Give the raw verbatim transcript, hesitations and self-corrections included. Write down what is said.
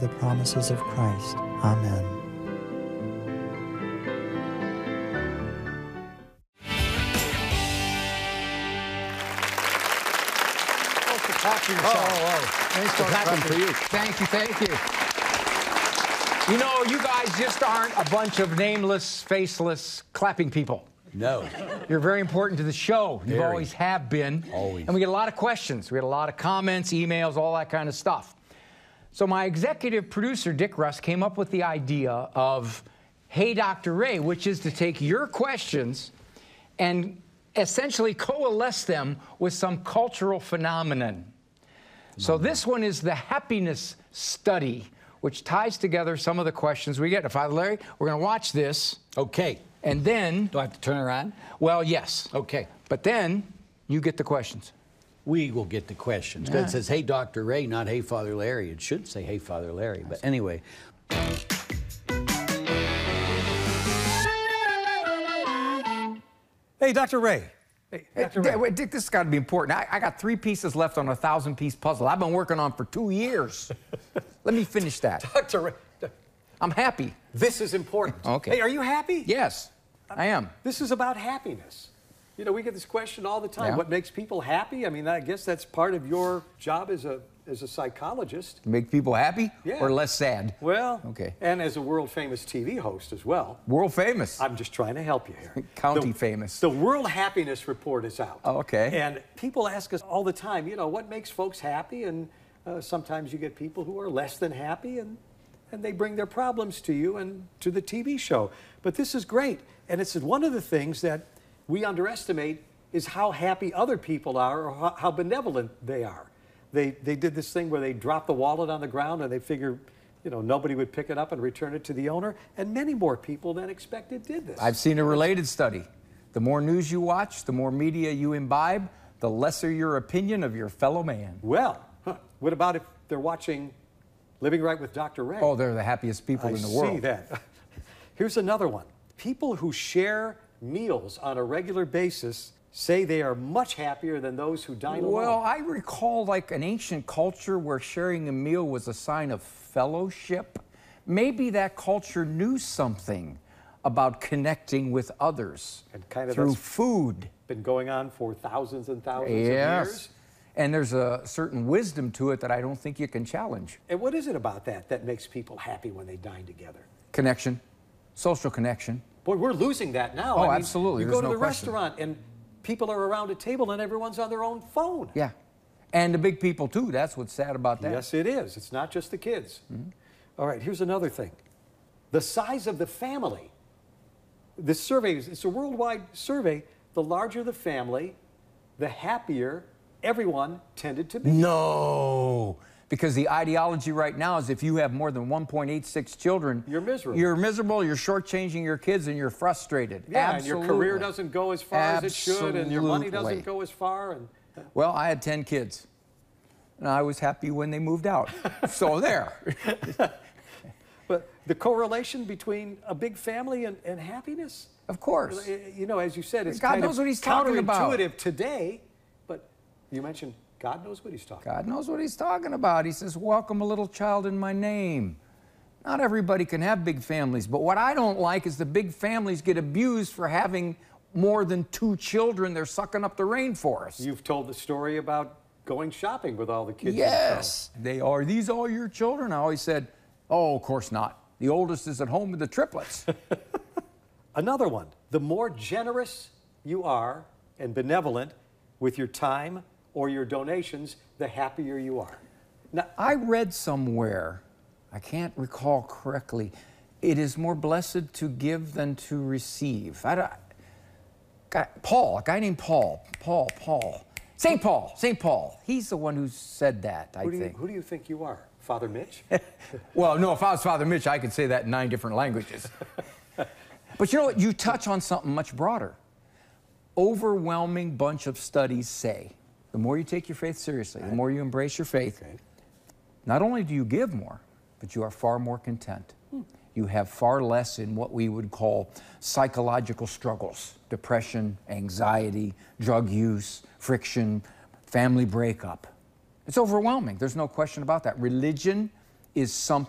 the promises of Christ. Amen. Oh, oh, Thanks for clapping for you. Thank you, thank you. You know, you guys just aren't a bunch of nameless, faceless, clapping people. No. You're very important to the show. You Very. always have been. Always. And we get a lot of questions. We get a lot of comments, emails, all that kind of stuff. So my executive producer, Dick Russ, came up with the idea of Hey Doctor Ray, which is to take your questions and essentially coalesce them with some cultural phenomenon. So this one is the happiness study, which ties together some of the questions we get. Father Larry, we're going to watch this. Okay. And then... Do I have to turn around? Well, yes. Okay. But then you get the questions. We will get the questions. Yeah. It says, hey, Doctor Ray, not hey, Father Larry. It should say, hey, Father Larry. But anyway. Hey, Doctor Ray. Hey, Doctor Hey, Ray. wait, Dick, this has got to be important. I, I got three pieces left on a thousand-piece puzzle I've been working on for two years. Let me finish that. Doctor Ray. I'm happy. This is important. Okay. Hey, are you happy? Yes, I am. This is about happiness. You know, we get this question all the time. Yeah. What makes people happy? I mean, I guess that's part of your job as a as a psychologist. Make people happy Yeah. or less sad? Well, Okay. and as a world-famous T V host as well. World famous. I'm just trying to help you here. County The- famous. The World Happiness Report is out. Oh, okay. And people ask us all the time, you know, what makes folks happy? And uh, sometimes you get people who are less than happy, and and they bring their problems to you and to the T V show. But this is great. And it's one of the things that we underestimate is how happy other people are or how, how benevolent they are. They, they did this thing where they dropped the wallet on the ground and they figured, you know, nobody would pick it up and return it to the owner. And many more people than expected did this. I've seen a related study. The more news you watch, the more media you imbibe, the lesser your opinion of your fellow man. Well, huh, what about if they're watching Living Right with Doctor Ray? Oh, they're the happiest people I in the world. see that. Here's another one. People who share meals on a regular basis say they are much happier than those who dine Well, alone. I recall like an ancient culture where sharing a meal was a sign of fellowship. Maybe that culture knew something about connecting with others And kind of through that's food. been going on for thousands and thousands Yes. of years. And there's a certain wisdom to it that I don't think you can challenge. And what is it about that that makes people happy when they dine together? Connection, social connection. Boy, we're losing that now. Oh, I mean, absolutely. You There's go to no the question. restaurant and people are around a table and everyone's on their own phone. Yeah. And the big people too. That's what's sad about that. Yes, it is. It's not just the kids. Mm-hmm. All right, here's another thing. The size of the family. This survey, is- it's a worldwide survey. The larger the family, the happier everyone tended to be. No. Because the ideology right now is if you have more than one point eight six children, You're miserable. You're miserable, you're shortchanging your kids, and you're frustrated. Yeah, Absolutely. and your career doesn't go as far as it should, and your money Absolutely. doesn't go as far. And Well, I had ten kids, and I was happy when they moved out. So there. But the correlation between a big family and, and happiness, Of course. you know, as you said, it's God kind knows of what he's talking about. counterintuitive today. But you mentioned God knows what he's talking about. God knows what he's talking about. He says, welcome a little child in my name. Not everybody can have big families, but what I don't like is the big families get abused for having more than two children. They're sucking up the rainforest. You've told the story about going shopping with all the kids. in Yes, they are. These all your children? I always said, oh, of course not. The oldest is at home with the triplets. tow. Another one. The more generous you are and benevolent with your time or your donations, the happier you are. Now, I read somewhere, I can't recall correctly, it is more blessed to give than to receive. I don't, guy, Paul, a guy named Paul, Paul, Paul, Saint Paul, Saint Paul. He's the one who said that, I who do, you, think. who do you think you are? Father Mitch? Well, no, if I was Father Mitch, I could say that in nine different languages. But you know what? You touch on something much broader. Overwhelming bunch of studies say the more you take your faith seriously, the more you embrace your faith, Okay. not only do you give more, but you are far more content. Hmm. You have far less in what we would call psychological struggles, depression, anxiety, drug use, friction, family breakup. It's overwhelming. There's no question about that. Religion is something